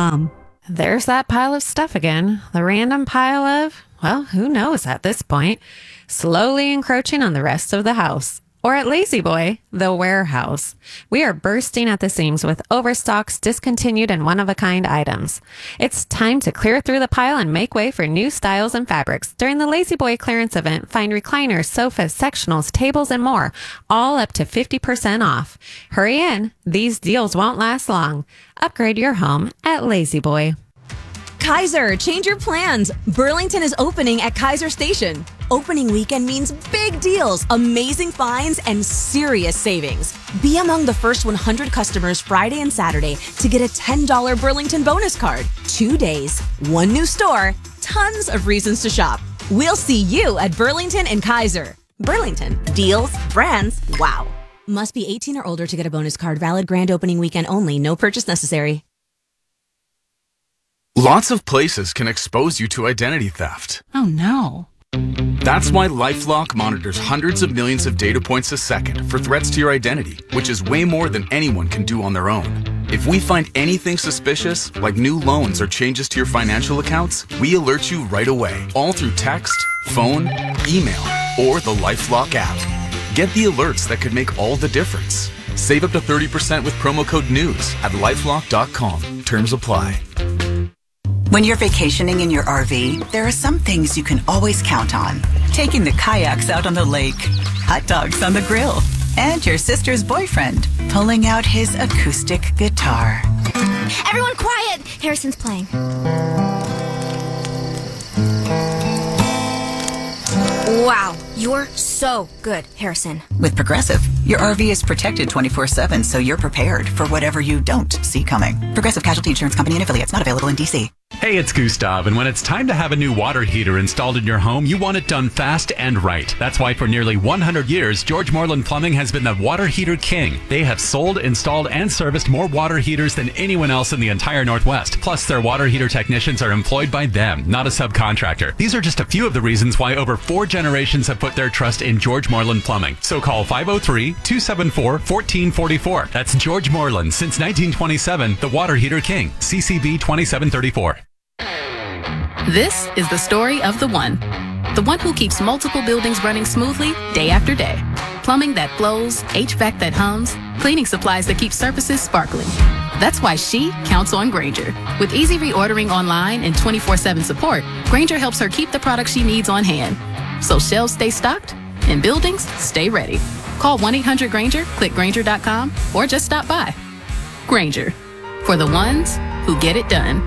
lazyboy.com. There's that pile of stuff again. The random pile of, well, who knows at this point, slowly encroaching on the rest of the house. Or at La-Z-Boy, the warehouse. We are bursting at the seams with overstocks, discontinued, and one-of-a-kind items. It's time to clear through the pile and make way for new styles and fabrics. During the La-Z-Boy clearance event, find recliners, sofas, sectionals, tables, and more, all up to 50% off. Hurry in. These deals won't last long. Upgrade your home at La-Z-Boy. Kaiser, change your plans. Burlington is opening at Kaiser Station. Opening weekend means big deals, amazing finds, and serious savings. Be among the first 100 customers Friday and Saturday to get a $10 Burlington bonus card. 2 days, one new store, tons of reasons to shop. We'll see you at Burlington and Kaiser. Burlington, deals, brands, wow. Must be 18 or older to get a bonus card. Valid grand opening weekend only. No purchase necessary. Lots of places can expose you to identity theft. Oh no. That's why LifeLock monitors hundreds of millions of data points a second for threats to your identity, which is way more than anyone can do on their own. If we find anything suspicious, like new loans or changes to your financial accounts, we alert you right away, all through text, phone, email, or the LifeLock app. Get the alerts that could make all the difference. Save up to 30% with promo code NEWS at lifelock.com. Terms apply. When you're vacationing in your RV, there are some things you can always count on. Taking the kayaks out on the lake, hot dogs on the grill, and your sister's boyfriend pulling out his acoustic guitar. Everyone quiet! Harrison's playing. Wow, you're so good, Harrison. With Progressive, your RV is protected 24/7, so you're prepared for whatever you don't see coming. Progressive Casualty Insurance Company and Affiliates, not available in D.C. Hey, it's Gustav, and when it's time to have a new water heater installed in your home, you want it done fast and right. That's why for nearly 100 years, George Moreland Plumbing has been the water heater king. They have sold, installed, and serviced more water heaters than anyone else in the entire Northwest. Plus, their water heater technicians are employed by them, not a subcontractor. These are just a few of the reasons why over 4 generations have put their trust in George Moreland Plumbing. So call 503-274-1444. That's George Moreland since 1927, the water heater king. CCB 2734. This is the story of the one who keeps multiple buildings running smoothly day after day. Plumbing that flows, HVAC that hums, cleaning supplies that keep surfaces sparkling. That's why she counts on Grainger. With easy reordering online and 24/7 support, Grainger helps her keep the products she needs on hand. So shelves stay stocked and buildings stay ready. Call 1-800-GRAINGER, click Grainger.com, or just stop by. Grainger, for the ones who get it done.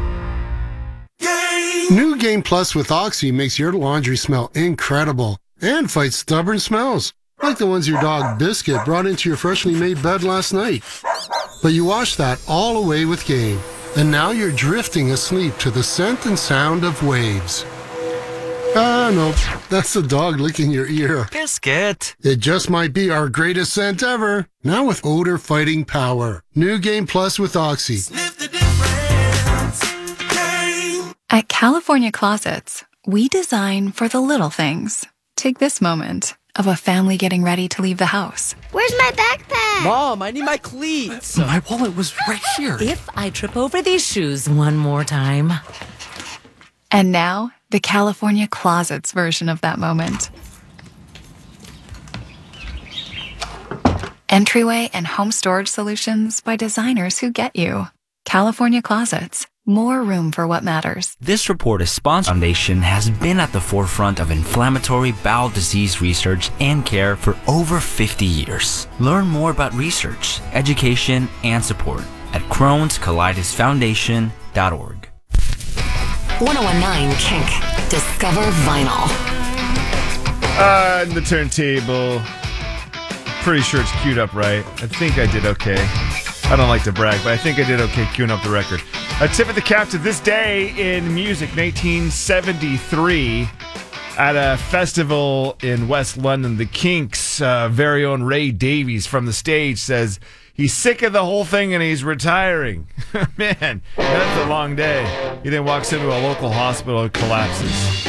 New Game Plus with Oxy makes your laundry smell incredible and fights stubborn smells, like the ones your dog Biscuit brought into your freshly made bed last night. But you wash that all away with Game, and now you're drifting asleep to the scent and sound of waves. No, that's the dog licking your ear. Biscuit! It just might be our greatest scent ever, now with odor-fighting power. New Game Plus with Oxy. Sniff the difference. Game. At California Closets, we design for the little things. Take this moment of a family getting ready to leave the house. Where's my backpack? Mom, I need my cleats. My wallet was right here. If I trip over these shoes one more time. And now, the California Closets version of that moment. Entryway and home storage solutions by designers who get you. California Closets. More room for what matters. This report is sponsored. Foundation has been at the forefront of inflammatory bowel disease research and care for over 50 years. Learn more about research, education, and support at Crohn'sColidusFoundation.org. 1019 Kink. Discover vinyl. The turntable. Pretty sure it's queued up right. I think I did okay. I don't like to brag, but I think I did okay queuing up the record. A tip of the cap to this day in music, 1973, at a festival in West London, the Kinks' very own Ray Davies from the stage says he's sick of the whole thing and he's retiring. Man, that's a long day. He then walks into a local hospital and collapses.